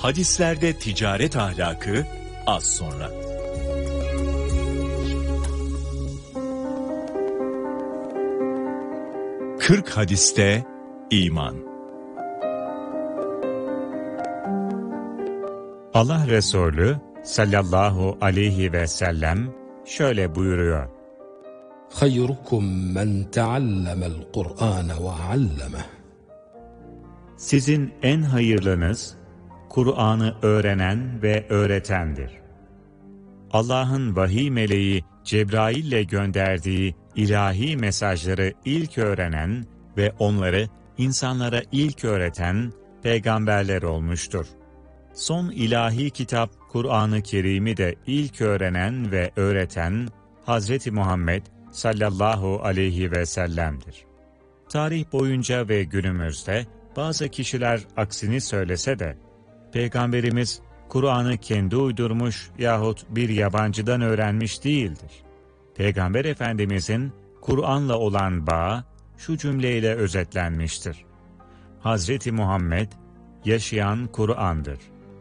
Hadislerde ticaret ahlakı az sonra. Kırk hadiste iman. Allah Resulü sallallahu aleyhi ve sellem şöyle buyuruyor. خَيْرُكُمْ مَنْ تَعَلَّمَ الْقُرْآنَ وَعَلَّمَهُ. Sizin en hayırlınız, Kur'an'ı öğrenen ve öğretendir. Allah'ın vahiy meleği Cebrail'le gönderdiği ilahi mesajları ilk öğrenen ve onları insanlara ilk öğreten peygamberler olmuştur. Son ilahi kitap Kur'an-ı Kerim'i de ilk öğrenen ve öğreten Hazreti Muhammed sallallahu aleyhi ve sellem'dir. Tarih boyunca ve günümüzde bazı kişiler aksini söylese de, Peygamberimiz Kur'an'ı kendi uydurmuş yahut bir yabancıdan öğrenmiş değildir. Peygamber Efendimizin Kur'an'la olan bağı şu cümleyle özetlenmiştir. Hazreti Muhammed yaşayan Kur'an'dır.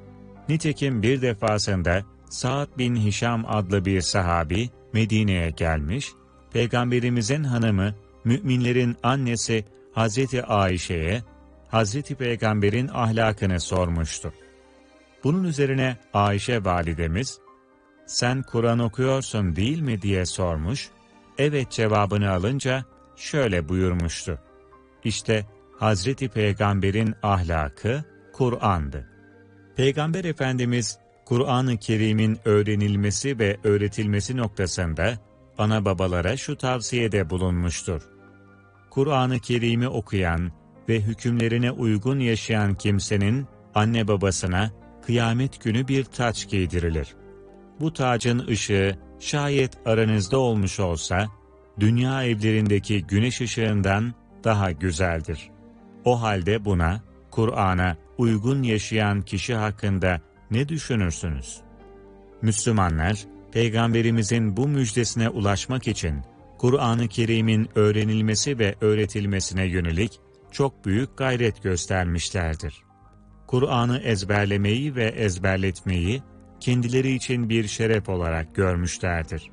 Nitekim bir defasında Sa'd bin Hişam adlı bir sahabi Medine'ye gelmiş, Peygamberimizin hanımı, müminlerin annesi Hazreti Ayşe'ye, Hazreti Peygamber'in ahlakını sormuştu. Bunun üzerine Ayşe validemiz, "Sen Kur'an okuyorsun değil mi?" diye sormuş, evet cevabını alınca şöyle buyurmuştu. İşte Hazreti Peygamber'in ahlakı Kur'an'dı. Peygamber Efendimiz, Kur'an-ı Kerim'in öğrenilmesi ve öğretilmesi noktasında ana babalara şu tavsiyede bulunmuştur. Kur'an-ı Kerim'i okuyan ve hükümlerine uygun yaşayan kimsenin anne babasına kıyamet günü bir taç giydirilir. Bu tacın ışığı şayet aranızda olmuş olsa, dünya evlerindeki güneş ışığından daha güzeldir. O halde buna, Kur'an'a uygun yaşayan kişi hakkında ne düşünürsünüz? Müslümanlar, Peygamberimizin bu müjdesine ulaşmak için Kur'an-ı Kerim'in öğrenilmesi ve öğretilmesine yönelik çok büyük gayret göstermişlerdir. Kur'an'ı ezberlemeyi ve ezberletmeyi kendileri için bir şeref olarak görmüşlerdir.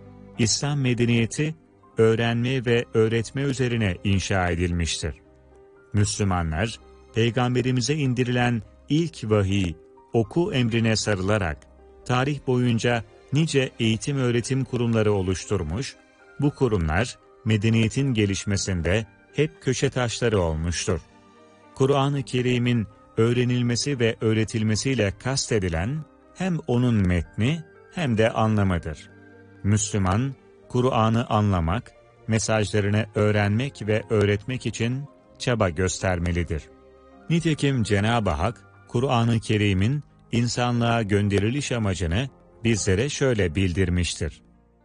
İslam medeniyeti, öğrenme ve öğretme üzerine inşa edilmiştir. Müslümanlar, Peygamberimize indirilen ilk vahiy, oku emrine sarılarak, tarih boyunca nice eğitim öğretim kurumları oluşturmuş, bu kurumlar, medeniyetin gelişmesinde hep köşe taşları olmuştur. Kur'an-ı Kerim'in öğrenilmesi ve öğretilmesiyle kastedilen, hem onun metni hem de anlamıdır. Müslüman, Kur'an'ı anlamak, mesajlarını öğrenmek ve öğretmek için çaba göstermelidir. Nitekim Cenab-ı Hak, Kur'an-ı Kerim'in insanlığa gönderiliş amacını bizlere şöyle bildirmiştir.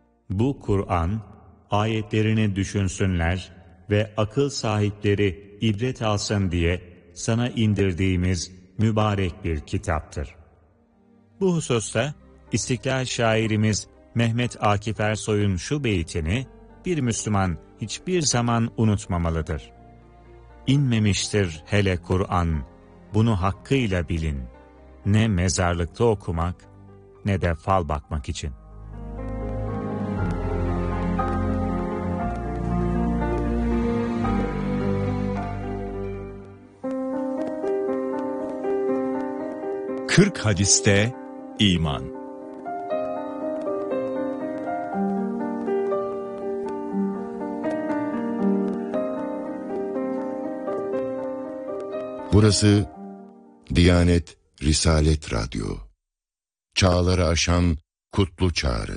Bu Kur'an, ayetlerini düşünsünler ve akıl sahipleri ibret alsın diye sana indirdiğimiz mübarek bir kitaptır. Bu hususta İstiklal şairimiz Mehmet Akif Ersoy'un şu beytini bir Müslüman hiçbir zaman unutmamalıdır. İnmemiştir hele Kur'an, bunu hakkıyla bilin. Ne mezarlıkta okumak, ne de fal bakmak için. Kırk hadiste iman. Burası Diyanet Risalet Radyo. Çağları aşan kutlu çağrı.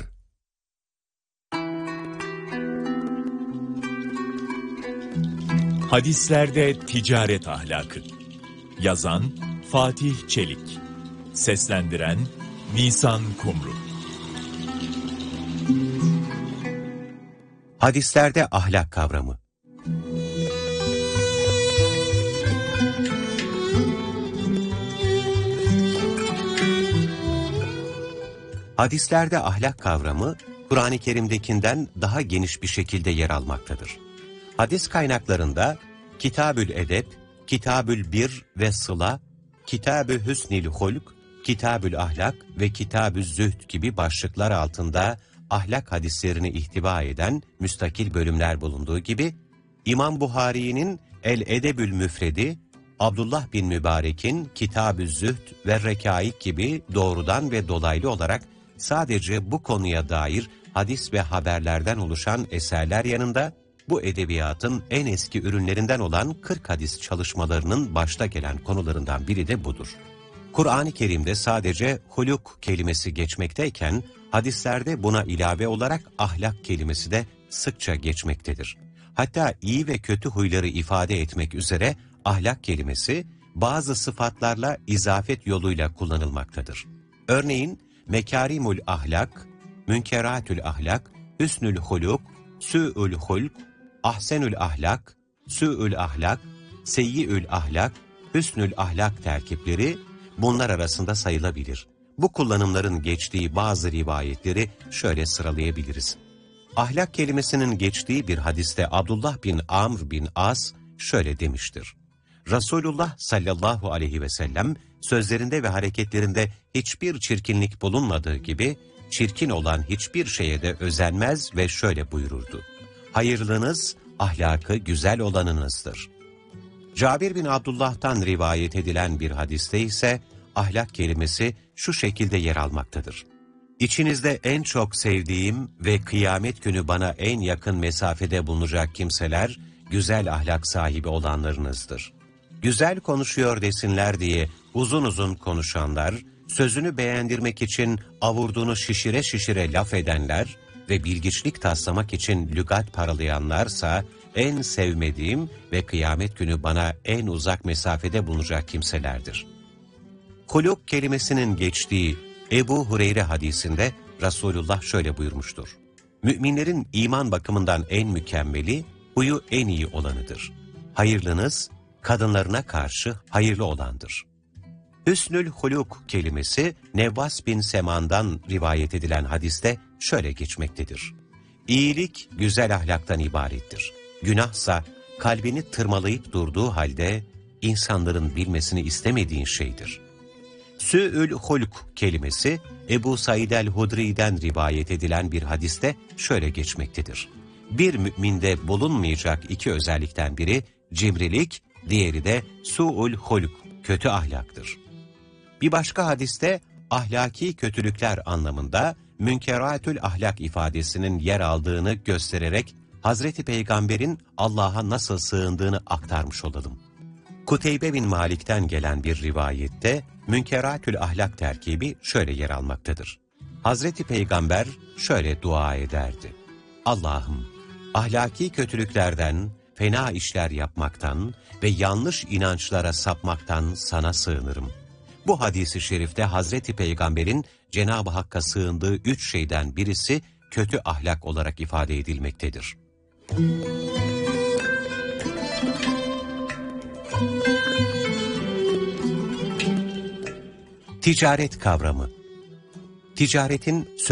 Hadislerde ticaret ahlakı. Yazan Fatih Çelik. Seslendiren Nisan Kumru. Hadislerde ahlak kavramı. Hadislerde ahlak kavramı, Kur'an-ı Kerim'dekinden daha geniş bir şekilde yer almaktadır. Hadis kaynaklarında Kitabül Edep, Kitabül Bir ve Sıla, Kitab-ı Hüsnül Hulk, Kitab-ül Ahlak ve Kitab-ı Zühd gibi başlıklar altında ahlak hadislerini ihtiva eden müstakil bölümler bulunduğu gibi, İmam Buhari'nin El-Edebül Müfredi, Abdullah bin Mübarek'in Kitab-ı Zühd ve Rekaik gibi doğrudan ve dolaylı olarak sadece bu konuya dair hadis ve haberlerden oluşan eserler yanında, bu edebiyatın en eski ürünlerinden olan 40 hadis çalışmalarının başta gelen konularından biri de budur. Kur'an-ı Kerim'de sadece huluk kelimesi geçmekteyken, hadislerde buna ilave olarak ahlak kelimesi de sıkça geçmektedir. Hatta iyi ve kötü huyları ifade etmek üzere ahlak kelimesi bazı sıfatlarla izafet yoluyla kullanılmaktadır. Örneğin mekârimul ahlak, münkeratül ahlak, hüsnül huluk, sü'ül hulk, ahsenül ahlak, sü'ül ahlak, seyyi'ül ahlak, hüsnül ahlak terkipleri bunlar arasında sayılabilir. Bu kullanımların geçtiği bazı rivayetleri şöyle sıralayabiliriz. Ahlak kelimesinin geçtiği bir hadiste Abdullah bin Amr bin As şöyle demiştir. Resulullah sallallahu aleyhi ve sellem sözlerinde ve hareketlerinde hiçbir çirkinlik bulunmadığı gibi çirkin olan hiçbir şeye de özenmez ve şöyle buyururdu. Hayırlınız, ahlakı güzel olanınızdır. Cabir bin Abdullah'tan rivayet edilen bir hadiste ise ahlak kelimesi şu şekilde yer almaktadır. İçinizde en çok sevdiğim ve kıyamet günü bana en yakın mesafede bulunacak kimseler, güzel ahlak sahibi olanlarınızdır. Güzel konuşuyor desinler diye uzun uzun konuşanlar, sözünü beğendirmek için avurduğunu şişire şişire laf edenler ve bilgiçlik taslamak için lügat paralayanlarsa, en sevmediğim ve kıyamet günü bana en uzak mesafede bulunacak kimselerdir. Huluk kelimesinin geçtiği Ebu Hureyre hadisinde Resulullah şöyle buyurmuştur. Müminlerin iman bakımından en mükemmeli, huyu en iyi olanıdır. Hayırlınız, kadınlarına karşı hayırlı olandır. Hüsnül huluk kelimesi Nevvas bin Seman'dan rivayet edilen hadiste şöyle geçmektedir. İyilik güzel ahlaktan ibarettir. Günahsa kalbini tırmalayıp durduğu halde insanların bilmesini istemediğin şeydir. Sü'ül hulk kelimesi Ebu Said el-Hudri'den rivayet edilen bir hadiste şöyle geçmektedir. Bir müminde bulunmayacak iki özellikten biri cimrilik, diğeri de su'ul hulk, kötü ahlaktır. Bir başka hadiste ahlaki kötülükler anlamında münkeratül ahlak ifadesinin yer aldığını göstererek Hazreti Peygamber'in Allah'a nasıl sığındığını aktarmış olalım. Kuteybe bin Malik'ten gelen bir rivayette münkeratül ahlak terkibi şöyle yer almaktadır. Hazreti Peygamber şöyle dua ederdi. Allah'ım, ahlaki kötülüklerden, fena işler yapmaktan ve yanlış inançlara sapmaktan sana sığınırım. Bu hadis-i şerifte Hazreti Peygamber'in Cenab-ı Hakk'a sığındığı 3 şeyden birisi kötü ahlak olarak ifade edilmektedir. Ticaret kavramı. Ticaretin